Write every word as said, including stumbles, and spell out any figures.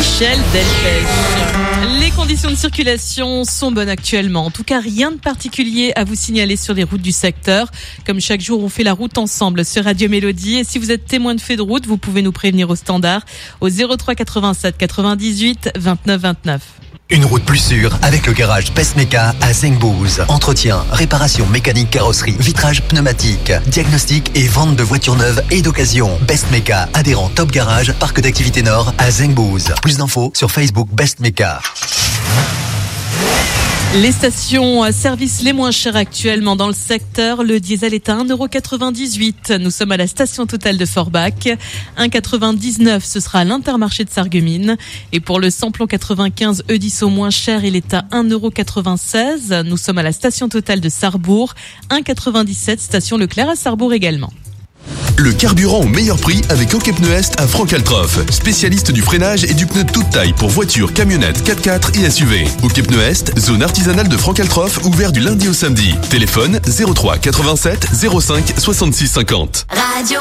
Michel Delpech. Les conditions de circulation sont bonnes actuellement. En tout cas, rien de particulier à vous signaler sur les routes du secteur. Comme chaque jour, on fait la route ensemble sur Radio Mélodie. Et si vous êtes témoin de fait de route, vous pouvez nous prévenir au standard au zéro trois quatre-vingt-sept quatre-vingt-dix-huit vingt-neuf vingt-neuf. Une route plus sûre avec le garage Bestmeka à Zengbouz. Entretien, réparation mécanique, carrosserie, vitrage pneumatique, diagnostic et vente de voitures neuves et d'occasion. Bestmeka, adhérent Top Garage, parc d'activité Nord à Zengbouz. Plus d'infos sur Facebook Bestmeka. Les stations service les moins chères actuellement dans le secteur. Le diesel est à un euro quatre-vingt-dix-huit. Nous sommes à la station Total de Forbach. un euro quatre-vingt-dix-neuf, ce sera à l'Intermarché de Sarreguemines. Et pour le samplon quatre-vingt-quinze E dix au moins cher, il est à un euro quatre-vingt-seize. Nous sommes à la station Total de Sarrebourg. un euro quatre-vingt-dix-sept, station Leclerc à Sarrebourg également. Le carburant au meilleur prix avec OK Pneus Est à Franck-Altroff. Spécialiste du freinage et du pneu de toute taille pour voitures, camionnettes, quatre-quatre et S U V. OK Pneus Est, zone artisanale de Franck-Altroff, ouvert du lundi au samedi. Téléphone zéro trois quatre-vingt-sept zéro cinq soixante-six cinquante. Radio